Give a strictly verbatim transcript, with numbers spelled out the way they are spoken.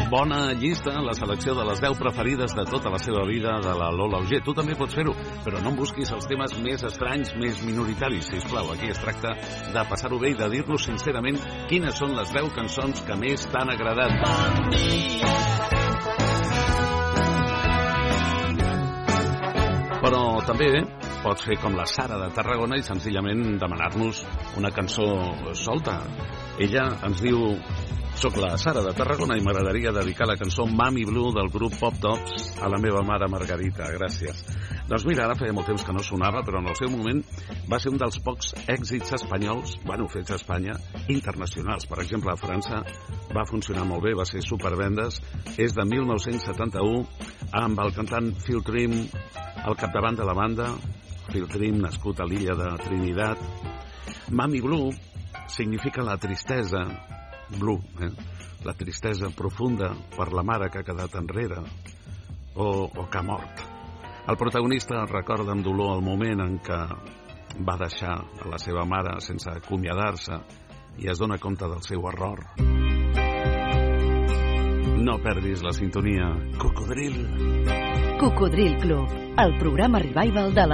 Bona llista, la selecció de les deu preferides de tota la seva vida de la Lola Auger. Tu també pots fer-ho, però no em busquis els temes més estranys, més minoritaris, sisplau. Aquí es tracta de passar-ho bé i de dir-nos sincerament quines són les deu cançons que més t'han agradat. Bon dia. Però també pots fer com la Sara de Tarragona i senzillament demanar-nos una cançó solta. Ella ens diu: soc la Sara de Tarragona i m'agradaria dedicar la cançó Mami Blue del grup Pop Tops a la meva mare Margarita. Gràcies. Doncs mira, ara feia molt temps que no sonava, però en el seu moment va ser un dels pocs èxits espanyols, bueno, fets a Espanya, internacionals. Per exemple, a França va funcionar molt bé, va ser supervendes. És de mil nou-cents setanta-u, amb el cantant Phil Trim al capdavant de la banda. Phil Trim, nascut a l'illa de Trinidad. Mami Blue significa la tristesa, blue, eh? la tristesa profunda per la mare que ha quedat enrere o, o que ha mort. El protagonista recorda amb dolor el moment en què va deixar a la seva mare sense acomiadar-se i es dona compte del seu error. No perdis la sintonia. Cocodril. Cocodril Club, el programa revival de la